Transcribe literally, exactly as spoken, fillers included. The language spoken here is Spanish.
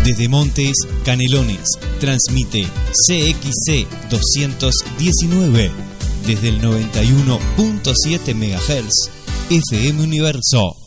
Desde Montes, Canelones, transmite C X C doscientos diecinueve. Desde el noventa y uno punto siete megahertz, F M Universo.